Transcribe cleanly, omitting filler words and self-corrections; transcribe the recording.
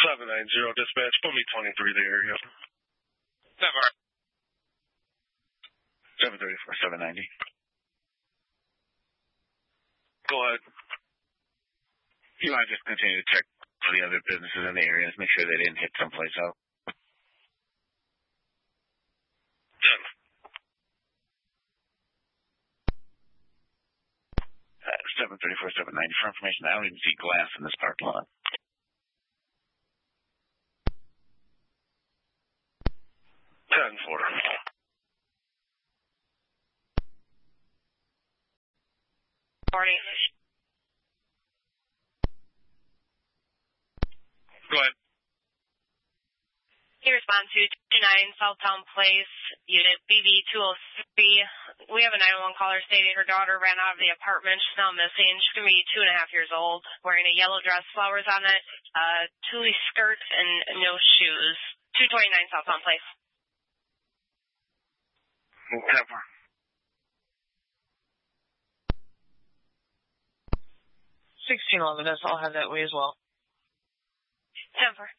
790 dispatch. Put me 23 there, yeah. 734, 790. Go ahead. You want to just continue to check for the other businesses in the area, make sure they didn't hit someplace else. 734, 790. For information, I don't even see glass in this parking lot. 10-4. Morning. Go ahead. He responds to 29 Southtown Place, Unit BB203. We have a 911 caller stating her daughter ran out of the apartment. She's now missing. She's going to be 2.5 years old, wearing a yellow dress, flowers on it, tulle skirt, and no shoes. 229 Southtown Place. 10-4. 1611, I'll have that way as well. 10-4.